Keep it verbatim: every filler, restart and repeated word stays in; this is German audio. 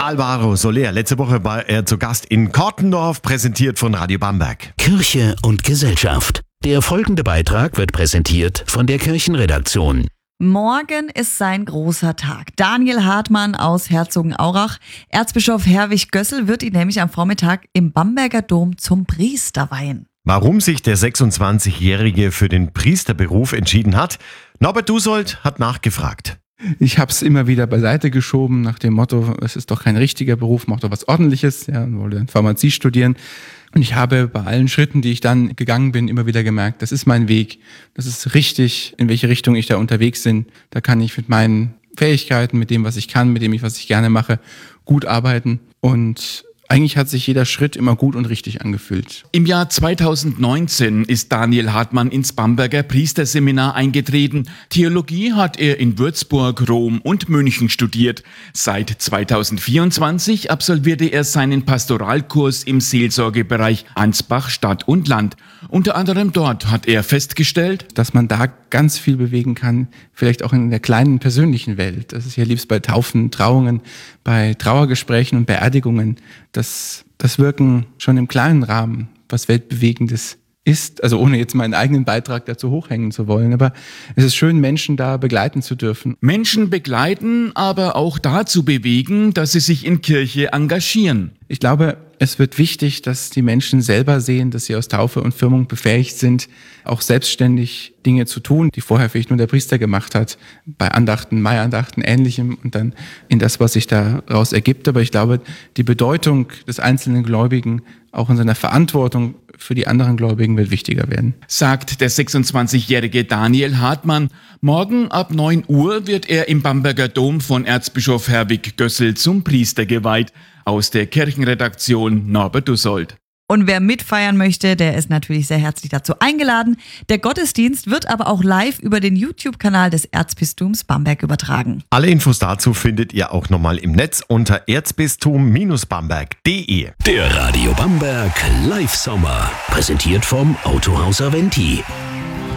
Alvaro Soler. Letzte Woche war er zu Gast in Kortendorf, präsentiert von Radio Bamberg. Kirche und Gesellschaft. Der folgende Beitrag wird präsentiert von der Kirchenredaktion. Morgen ist sein großer Tag. Daniel Hartmann aus Herzogenaurach. Erzbischof Herwig Gössel wird ihn nämlich am Vormittag im Bamberger Dom zum Priester weihen. Warum sich der sechsundzwanzigjährige für den Priesterberuf entschieden hat, Norbert Dusold hat nachgefragt. Ich habe es immer wieder beiseite geschoben nach dem Motto, es ist doch kein richtiger Beruf, mach doch was Ordentliches, ja, und wollte dann Pharmazie studieren. Und ich habe bei allen Schritten, die ich dann gegangen bin, immer wieder gemerkt, das ist mein Weg, das ist richtig, in welche Richtung ich da unterwegs bin. Da kann ich mit meinen Fähigkeiten, mit dem, was ich kann, mit dem, was ich gerne mache, gut arbeiten. Und eigentlich hat sich jeder Schritt immer gut und richtig angefühlt. Im Jahr zweitausendneunzehn ist Daniel Hartmann ins Bamberger Priesterseminar eingetreten. Theologie hat er in Würzburg, Rom und München studiert. Seit zweitausendvierundzwanzig absolvierte er seinen Pastoralkurs im Seelsorgebereich Ansbach Stadt und Land. Unter anderem dort hat er festgestellt, dass man da ganz viel bewegen kann, vielleicht auch in der kleinen persönlichen Welt. Das ist ja liebst bei Taufen, Trauungen, bei Trauergesprächen und Beerdigungen. Das, das Wirken schon im kleinen Rahmen, was Weltbewegendes ist, also ohne jetzt meinen eigenen Beitrag dazu hochhängen zu wollen, aber es ist schön, Menschen da begleiten zu dürfen. Menschen begleiten, aber auch dazu bewegen, dass sie sich in Kirche engagieren. Ich glaube, es wird wichtig, dass die Menschen selber sehen, dass sie aus Taufe und Firmung befähigt sind, auch selbstständig Dinge zu tun, die vorher vielleicht nur der Priester gemacht hat, bei Andachten, Maiandachten, Ähnlichem und dann in das, was sich daraus ergibt. Aber ich glaube, die Bedeutung des einzelnen Gläubigen auch in seiner Verantwortung für die anderen Gläubigen wird wichtiger werden. Sagt der sechsundzwanzigjährige Daniel Hartmann. Morgen ab neun Uhr wird er im Bamberger Dom von Erzbischof Herwig Gössel zum Priester geweiht. Aus der Kirchenredaktion Norbert Dusold. Und wer mitfeiern möchte, der ist natürlich sehr herzlich dazu eingeladen. Der Gottesdienst wird aber auch live über den YouTube-Kanal des Erzbistums Bamberg übertragen. Alle Infos dazu findet ihr auch nochmal im Netz unter erzbistum Bamberg punkt de. Der Radio Bamberg Live Sommer. Präsentiert vom Autohaus Aventi.